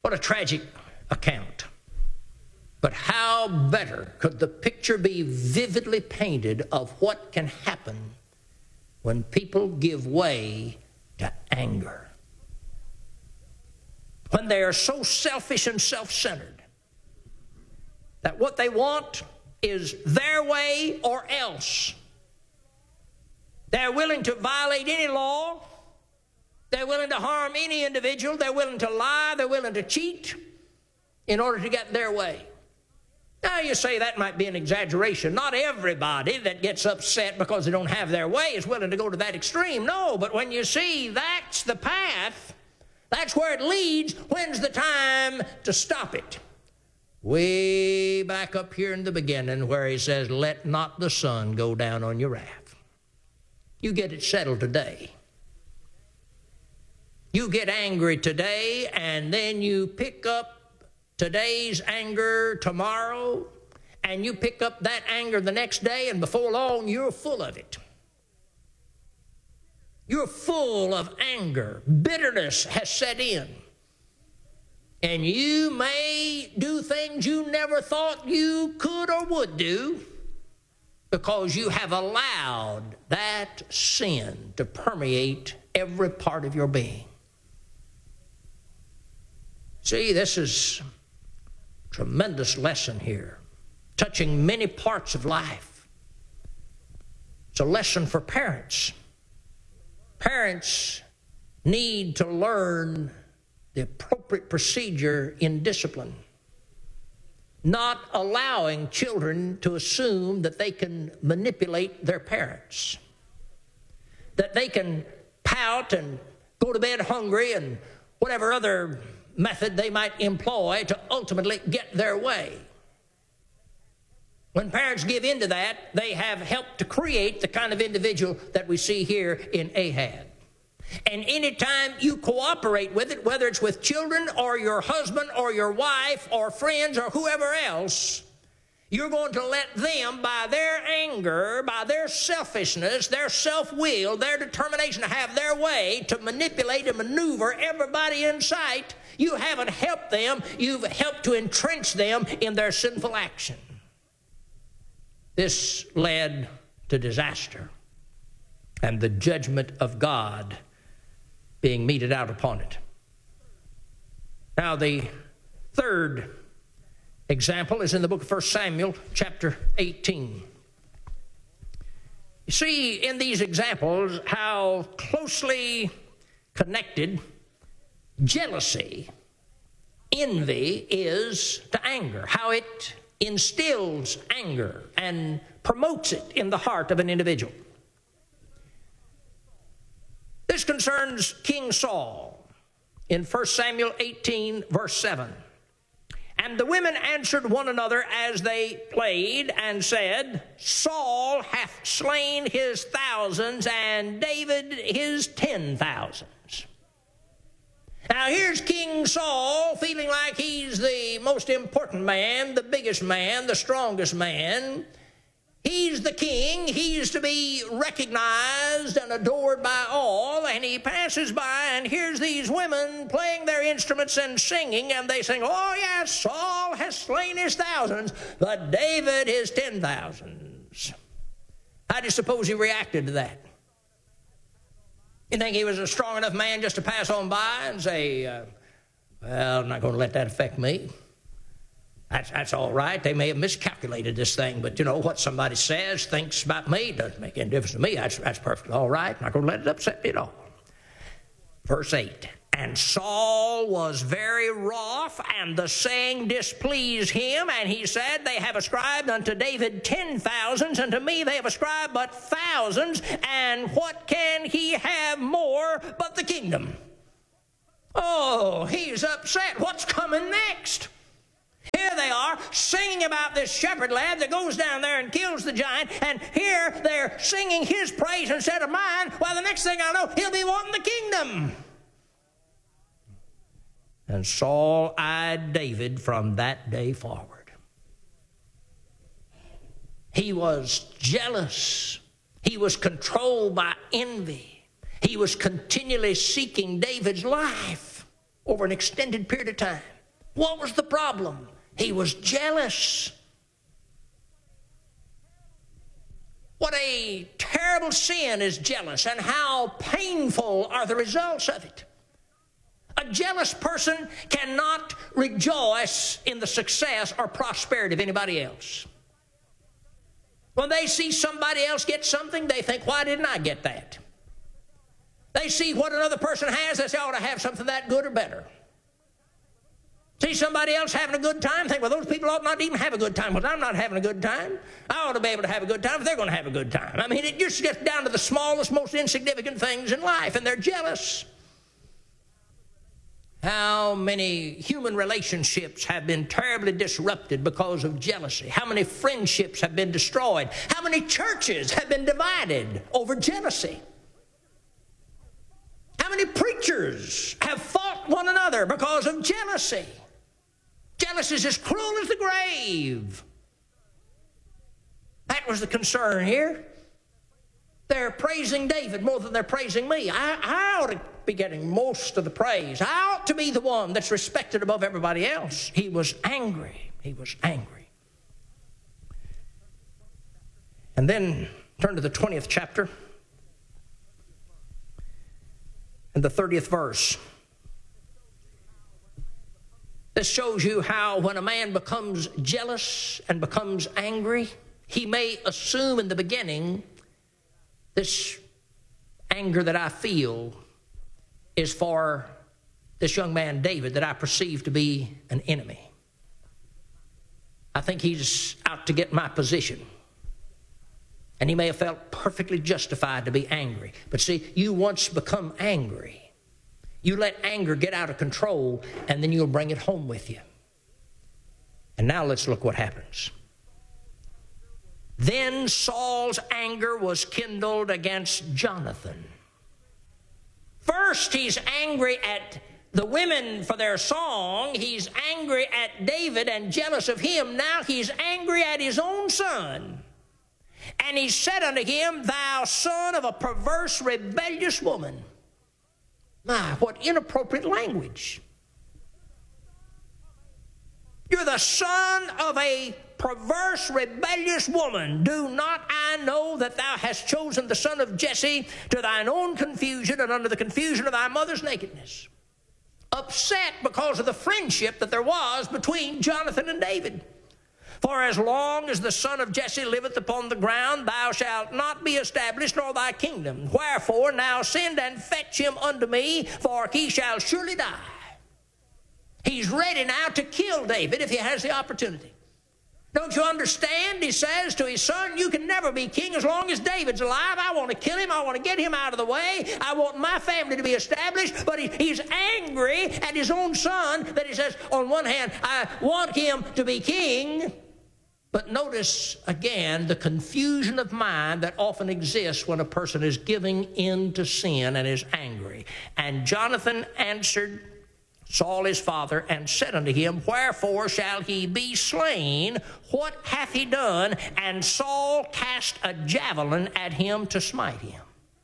What a tragic account. But how better could the picture be vividly painted of what can happen when people give way to anger? When they are so selfish and self-centered that what they want is their way or else. They're willing to violate any law. They're willing to harm any individual. They're willing to lie. They're willing to cheat in order to get their way. Now, you say that might be an exaggeration. Not everybody that gets upset because they don't have their way is willing to go to that extreme. No, but when you see that's the path, that's where it leads, when's the time to stop it? Way back up here in the beginning where he says, let not the sun go down on your wrath. You get it settled today. You get angry today, and then you pick up today's anger tomorrow, and you pick up that anger the next day, and before long, you're full of it. You're full of anger. Bitterness has set in. And you may do things you never thought you could or would do because you have allowed that sin to permeate every part of your being. See, this is a tremendous lesson here, touching many parts of life. It's a lesson for parents. Parents need to learn the appropriate procedure in discipline, not allowing children to assume that they can manipulate their parents, that they can pout and go to bed hungry and whatever other method they might employ to ultimately get their way. When parents give in to that, they have helped to create the kind of individual that we see here in Ahab. And anytime you cooperate with it, whether it's with children or your husband or your wife or friends or whoever else, you're going to let them, by their anger, by their selfishness, their self-will, their determination to have their way, to manipulate and maneuver everybody in sight. You haven't helped them. You've helped to entrench them in their sinful action. This led to disaster and the judgment of God being meted out upon it. Now, the third example is in the book of 1 Samuel, chapter 18. You see in these examples how closely connected jealousy, envy is to anger, how it instills anger and promotes it in the heart of an individual. This concerns King Saul in 1 Samuel 18, verse 7. And the women answered one another as they played and said, Saul hath slain his thousands and David his 10,000s. Now here's King Saul feeling like he's the most important man, the biggest man, the strongest man. He's the king. He's to be recognized and adored by all. And he passes by and hears these women playing their instruments and singing. And they sing, oh yes, Saul has slain his thousands, but David his 10,000s. How do you suppose he reacted to that? You think he was a strong enough man just to pass on by and say, well, I'm not going to let that affect me. That's all right. They may have miscalculated this thing, but you know what somebody says, thinks about me, doesn't make any difference to me. That's perfectly all right. I'm not going to let it upset me at all. Verse 8, and Saul was very wroth, and the saying displeased him, and he said, they have ascribed unto David 10,000s, and to me they have ascribed but thousands, and what can he have more but the kingdom? Oh, he's upset. What's coming next? Here they are singing about this shepherd lad that goes down there and kills the giant, and here they're singing his praise instead of mine. Well, the next thing I know, he'll be wanting the kingdom. And Saul eyed David from that day forward. He was jealous. He was controlled by envy. He was continually seeking David's life over an extended period of time. What was the problem? He was jealous. What a terrible sin is jealous, and how painful are the results of it. A jealous person cannot rejoice in the success or prosperity of anybody else. When they see somebody else get something, they think, why didn't I get that? They see what another person has, they say, I ought to have something that good or better. See somebody else having a good time, think, well, those people ought not even have a good time. Well, I'm not having a good time. I ought to be able to have a good time if they're going to have a good time. I mean, it just gets down to the smallest, most insignificant things in life, and they're jealous. How many human relationships have been terribly disrupted because of jealousy? How many friendships have been destroyed? How many churches have been divided over jealousy? How many preachers have fought one another because of jealousy? Jealousy is as cruel as the grave. That was the concern here. They're praising David more than they're praising me. I ought to be getting most of the praise. I ought to be the one that's respected above everybody else. He was angry. He was angry. And then turn to the 20th chapter and the 30th verse. This shows you how when a man becomes jealous and becomes angry, he may assume in the beginning, this anger that I feel is for this young man David that I perceive to be an enemy. I think he's out to get my position. And he may have felt perfectly justified to be angry. But see, you once become angry, you let anger get out of control, and then you'll bring it home with you. And now let's look what happens. Then Saul's anger was kindled against Jonathan. First, he's angry at the women for their song. He's angry at David and jealous of him. Now he's angry at his own son. And he said unto him, thou son of a perverse, rebellious woman. My, what inappropriate language. You're the son of a perverse, rebellious woman. Do not I know that thou hast chosen the son of Jesse to thine own confusion and under the confusion of thy mother's nakedness? Upset because of the friendship that there was between Jonathan and David. For as long as the son of Jesse liveth upon the ground, thou shalt not be established, nor thy kingdom. Wherefore now send and fetch him unto me, for he shall surely die. He's ready now to kill David if he has the opportunity. Don't you understand? He says to his son, you can never be king as long as David's alive. I want to kill him. I want to get him out of the way. I want my family to be established. But he's angry at his own son that he says, on one hand, I want him to be king. But notice again the confusion of mind that often exists when a person is giving in to sin and is angry. And Jonathan answered Saul his father and said unto him, wherefore shall he be slain? What hath he done? And Saul cast a javelin at him to smite him.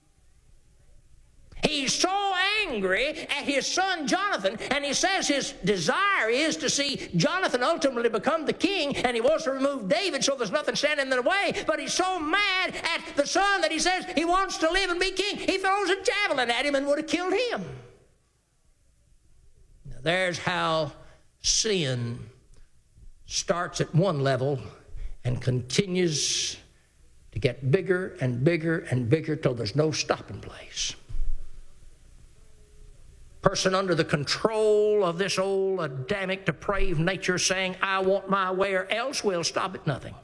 He's so angry at his son Jonathan, and he says his desire is to see Jonathan ultimately become the king, and he wants to remove David so there's nothing standing in the way. But he's so mad at the son that he says he wants to live and be king. He throws a javelin at him and would have killed him. Now, there's how sin starts at one level and continues to get bigger and bigger and bigger till there's no stopping place. Person under the control of this old Adamic depraved nature saying, I want my way or else, will stop at nothing.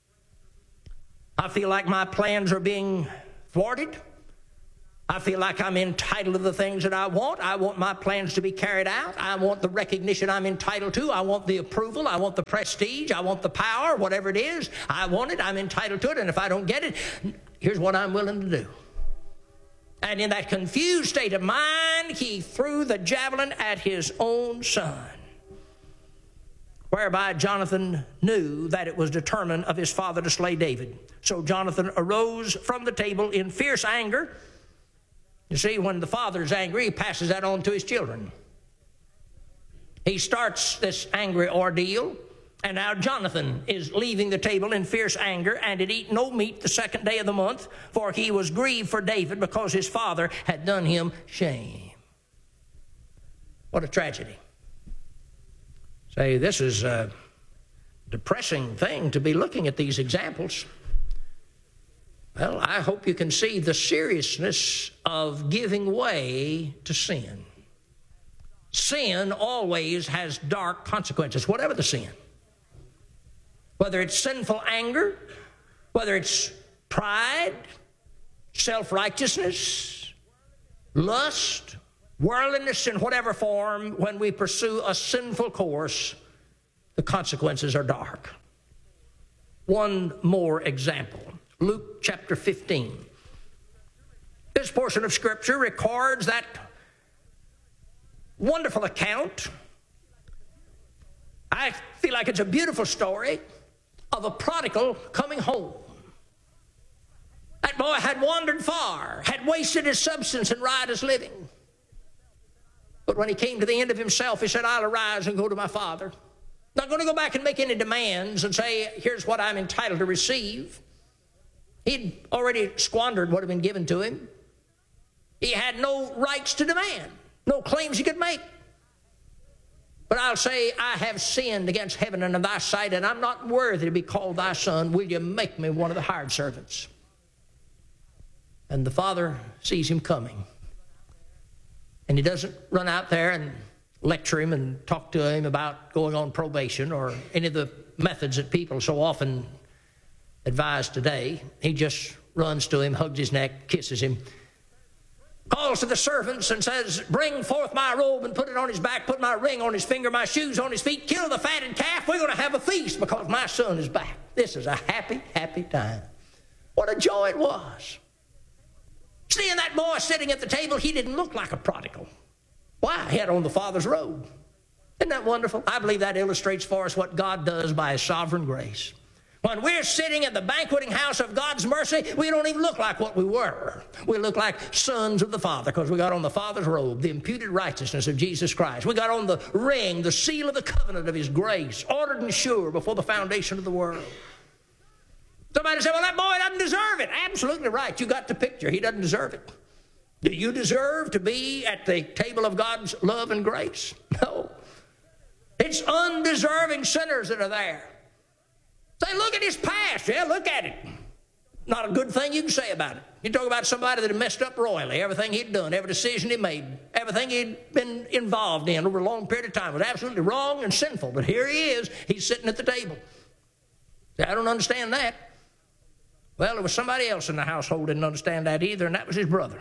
I feel like my plans are being thwarted. I feel like I'm entitled to the things that I want. I want my plans to be carried out. I want the recognition I'm entitled to. I want the approval. I want the prestige. I want the power, whatever it is. I want it. I'm entitled to it. And if I don't get it, here's what I'm willing to do. And in that confused state of mind, he threw the javelin at his own son, whereby Jonathan knew that it was determined of his father to slay David. So Jonathan arose from the table in fierce anger. You see, when the father's angry, he passes that on to his children. He starts this angry ordeal, and now Jonathan is leaving the table in fierce anger, and had eaten no meat the second day of the month, for he was grieved for David, because his father had done him shame. What a tragedy. Say, this is a depressing thing to be looking at these examples. Well, I hope you can see the seriousness of giving way to sin. Sin always has dark consequences, whatever the sin. Whether it's sinful anger, whether it's pride, self-righteousness, lust, worldliness in whatever form, when we pursue a sinful course, the consequences are dark. One more example. Luke chapter 15. This portion of Scripture records that wonderful account. I feel like it's a beautiful story of a prodigal coming home. That boy had wandered far, had wasted his substance in riotous living. But when he came to the end of himself, he said, I'll arise and go to my father. Not going to go back and make any demands and say, here's what I'm entitled to receive. He'd already squandered what had been given to him. He had no rights to demand, no claims he could make. But I'll say, I have sinned against heaven and in thy sight, and I'm not worthy to be called thy son. Will you make me one of the hired servants? And the father sees him coming. And he doesn't run out there and lecture him and talk to him about going on probation or any of the methods that people so often advise today. He just runs to him, hugs his neck, kisses him, calls to the servants and says, bring forth my robe and put it on his back, put my ring on his finger, my shoes on his feet, kill the fatted calf. We're going to have a feast because my son is back. This is a happy, happy time. What a joy it was. Seeing that boy sitting at the table, he didn't look like a prodigal. Why? He had on the father's robe. Isn't that wonderful? I believe that illustrates for us what God does by his sovereign grace. When we're sitting at the banqueting house of God's mercy, we don't even look like what we were. We look like sons of the Father because we got on the Father's robe, the imputed righteousness of Jesus Christ. We got on the ring, the seal of the covenant of his grace, ordered and sure before the foundation of the world. Somebody say, well, that boy doesn't deserve it. Absolutely right. You got the picture. He doesn't deserve it. Do you deserve to be at the table of God's love and grace? No. It's undeserving sinners that are there. Say, look at his past. Yeah, look at it. Not a good thing you can say about it. You talk about somebody that had messed up royally. Everything he'd done, every decision he made, everything he'd been involved in over a long period of time was absolutely wrong and sinful. But here he is. He's sitting at the table. Say, I don't understand that. Well, there was somebody else in the household who didn't understand that either, and that was his brother.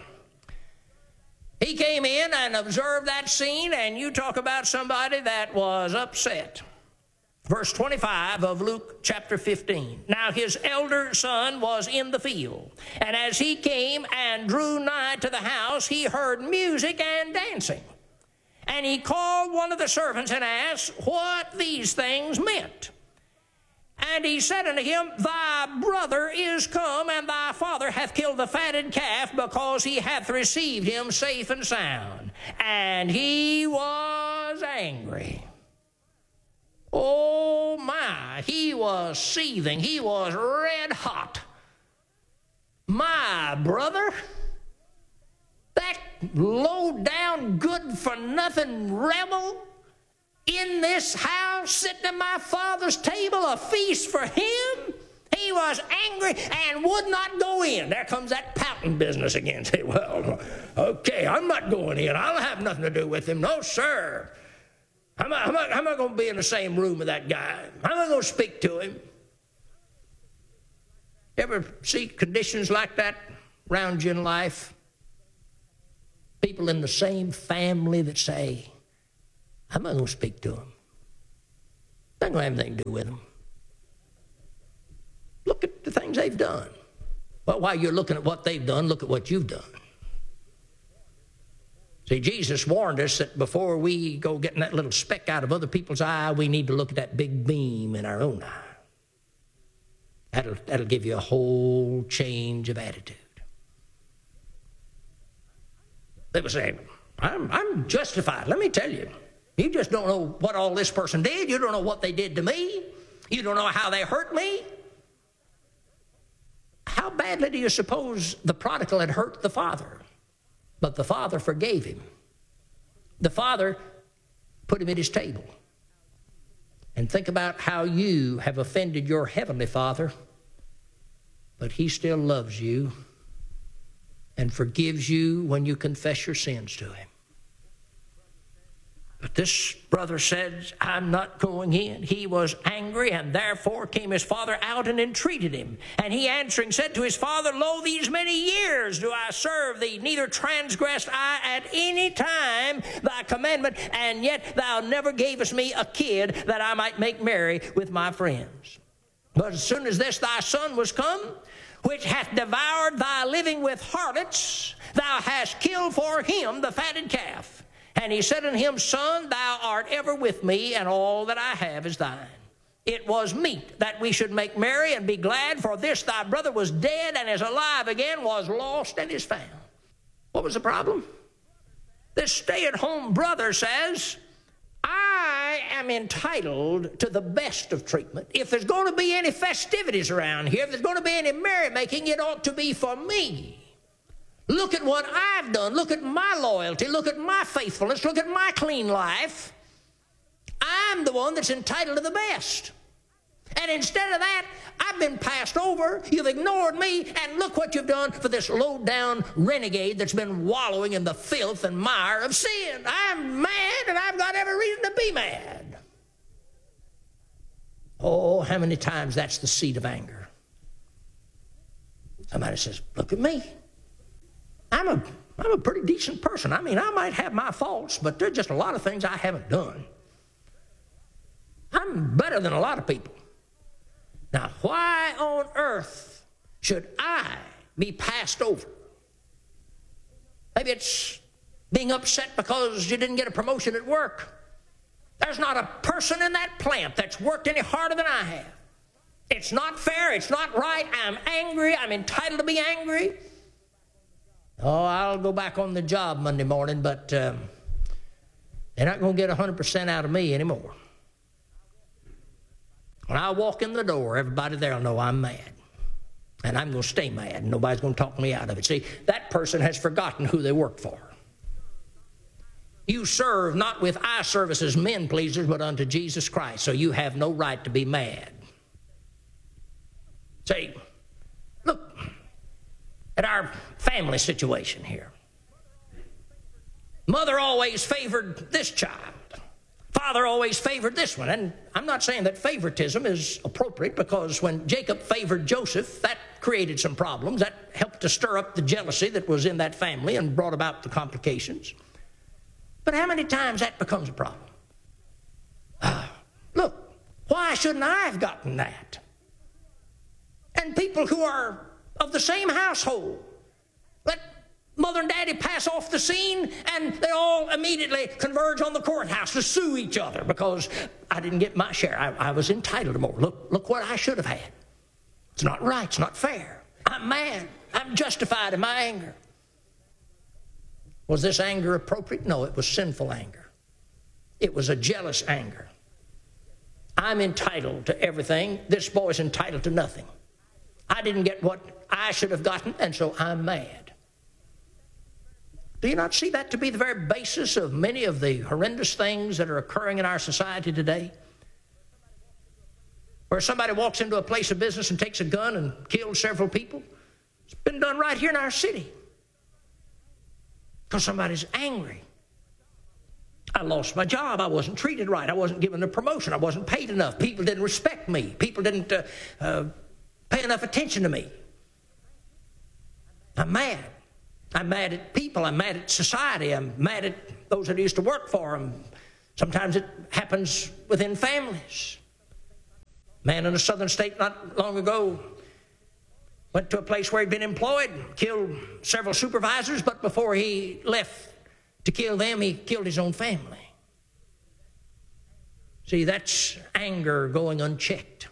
He came in and observed that scene, and you talk about somebody that was upset. Verse 25 of Luke chapter 15. Now his elder son was in the field, and as he came and drew nigh to the house, he heard music and dancing. And he called one of the servants and asked what these things meant. And he said unto him, thy brother is come, and thy father hath killed the fatted calf, because he hath received him safe and sound. And he was angry. Oh my, he was seething. He was red hot. My brother, that low-down, good-for-nothing rebel in this house, sitting at my father's table, a feast for him. He was angry and would not go in. There comes that pouting business again. Say, well, okay, I'm not going in. I'll have nothing to do with him. No, sir. I'm not going to be in the same room with that guy. I'm not going to speak to him. You ever see conditions like that around you in life? People in the same family that say, I'm not going to speak to him. I'm not going to have anything to do with him. Look at the things they've done. Well, while you're looking at what they've done, look at what you've done. See, Jesus warned us that before we go getting that little speck out of other people's eye, we need to look at that big beam in our own eye. That'll give you a whole change of attitude. They were saying, I'm justified. Let me tell you. You just don't know what all this person did. You don't know what they did to me. You don't know how they hurt me. How badly do you suppose the prodigal had hurt the father? But the father forgave him. The father put him at his table. And think about how you have offended your heavenly Father, but he still loves you and forgives you when you confess your sins to him. But this brother said, I'm not going in. He was angry, and therefore came his father out and entreated him. And he answering said to his father, Lo, these many years do I serve thee, neither transgressed I at any time thy commandment, and yet thou never gavest me a kid that I might make merry with my friends. But as soon as this thy son was come, which hath devoured thy living with harlots, thou hast killed for him the fatted calf. And he said unto him, Son, thou art ever with me, and all that I have is thine. It was meet that we should make merry and be glad, for this thy brother was dead and is alive again, was lost and is found. What was the problem? This stay-at-home brother says, I am entitled to the best of treatment. If there's going to be any festivities around here, if there's going to be any merrymaking, it ought to be for me. Look at what I've done. Look at my loyalty. Look at my faithfulness. Look at my clean life. I'm the one that's entitled to the best. And instead of that, I've been passed over. You've ignored me. And look what you've done for this low-down renegade that's been wallowing in the filth and mire of sin. I'm mad, and I've got every reason to be mad. Oh, how many times that's the seed of anger. Somebody says, look at me. I'm a pretty decent person. I mean, I might have my faults, but there's just a lot of things I haven't done. I'm better than a lot of people. Now, why on earth should I be passed over? Maybe it's being upset because you didn't get a promotion at work. There's not a person in that plant that's worked any harder than I have. It's not fair. It's not right. I'm angry. I'm entitled to be angry. Oh, I'll go back on the job Monday morning, but they're not going to get 100% out of me anymore. When I walk in the door, everybody there will know I'm mad. And I'm going to stay mad, and nobody's going to talk me out of it. See, that person has forgotten who they work for. You serve not with eye service as men pleasers, but unto Jesus Christ, so you have no right to be mad. See, look at our family situation here. Mother always favored this child. Father always favored this one. And I'm not saying that favoritism is appropriate, because when Jacob favored Joseph, that created some problems. That helped to stir up the jealousy that was in that family and brought about the complications. But how many times that becomes a problem? Look, why shouldn't I have gotten that? And people who are of the same household, let mother and daddy pass off the scene, and they all immediately converge on the courthouse to sue each other because I didn't get my share. I was entitled to more. Look what I should have had. It's not right. It's not fair. I'm mad. I'm justified in my anger. Was this anger appropriate? No, it was sinful anger. It was a jealous anger. I'm entitled to everything. This boy's entitled to nothing. I didn't get what I should have gotten, and so I'm mad. Do you not see that to be the very basis of many of the horrendous things that are occurring in our society today? Where somebody walks into a place of business and takes a gun and kills several people. It's been done right here in our city. Because somebody's angry. I lost my job. I wasn't treated right. I wasn't given a promotion. I wasn't paid enough. People didn't respect me. People didn't pay enough attention to me. I'm mad. I'm mad at people. I'm mad at society. I'm mad at those that I used to work for. Sometimes it happens within families. A man in a southern state not long ago went to a place where he'd been employed, killed several supervisors, but before he left to kill them, he killed his own family. See, that's anger going unchecked.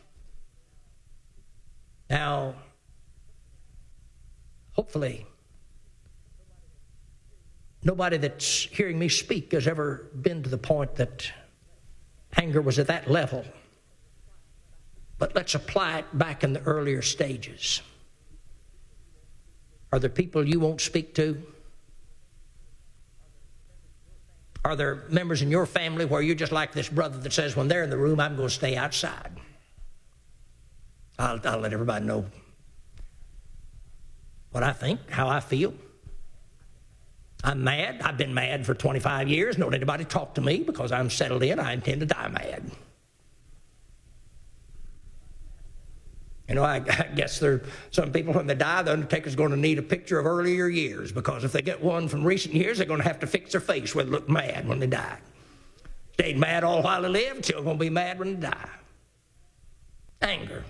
Now, hopefully, Nobody that's hearing me speak has ever been to the point that anger was at that level. But let's apply it back in the earlier stages. Are there people you won't speak to? Are there members in your family where you're just like this brother that says, when they're in the room, I'm going to stay outside? I'll let everybody know what I think, how I feel. I'm mad. I've been mad for 25 years. Don't anybody talk to me because I'm settled in. I intend to die mad. You know, I guess there are some people, when they die, the undertaker's going to need a picture of earlier years, because if they get one from recent years, they're going to have to fix their face where they look mad when they die. Stayed mad all while they lived, still going to be mad when they die. Anger.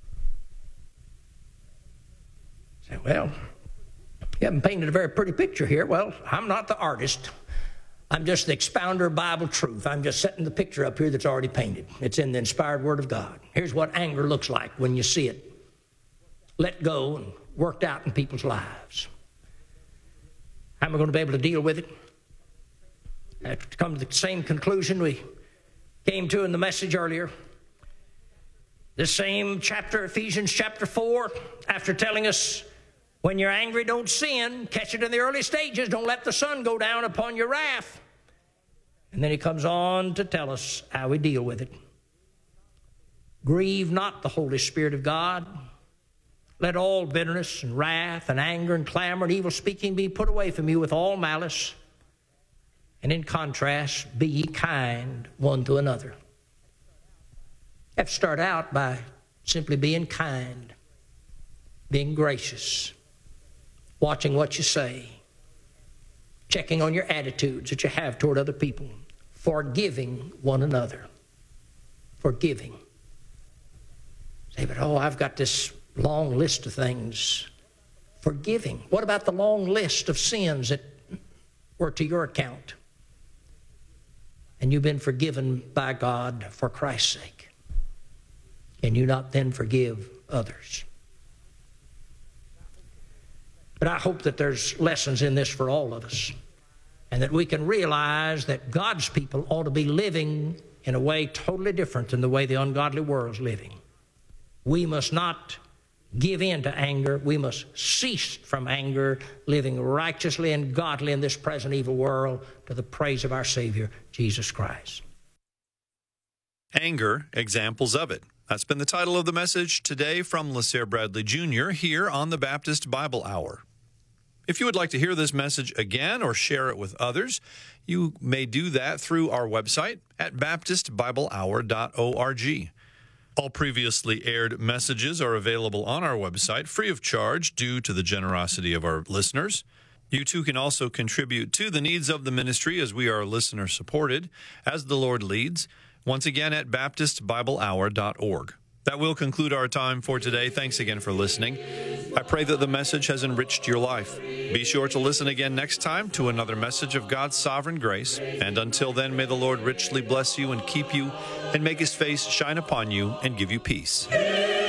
Say, well, you haven't painted a very pretty picture here. Well, I'm not the artist. I'm just the expounder of Bible truth. I'm just setting the picture up here that's already painted. It's in the inspired Word of God. Here's what anger looks like when you see it let go and worked out in people's lives. How am I going to be able to deal with it? I have to come to the same conclusion we came to in the message earlier. This same chapter, Ephesians chapter 4, after telling us, when you're angry, don't sin. Catch it in the early stages. Don't let the sun go down upon your wrath. And then he comes on to tell us how we deal with it. Grieve not the Holy Spirit of God. Let all bitterness and wrath and anger and clamor and evil speaking be put away from you with all malice. And in contrast, be ye kind one to another. You have to start out by simply being kind, being gracious, watching what you say, checking on your attitudes that you have toward other people, forgiving one another. Forgiving. Say, but I've got this long list of things. Forgiving. What about the long list of sins that were to your account? And you've been forgiven by God for Christ's sake. Can you not then forgive others? But I hope that there's lessons in this for all of us, and that we can realize that God's people ought to be living in a way totally different than the way the ungodly world's living. We must not give in to anger. We must cease from anger, living righteously and godly in this present evil world to the praise of our Savior, Jesus Christ. Anger, examples of it. That's been the title of the message today from LaSalle Bradley Jr. here on the Baptist Bible Hour. If you would like to hear this message again or share it with others, you may do that through our website at baptistbiblehour.org. All previously aired messages are available on our website free of charge due to the generosity of our listeners. You too can also contribute to the needs of the ministry as we are listener supported as the Lord leads. Once again at baptistbiblehour.org. That will conclude our time for today. Thanks again for listening. I pray that the message has enriched your life. Be sure to listen again next time to another message of God's sovereign grace. And until then, may the Lord richly bless you and keep you and make his face shine upon you and give you peace.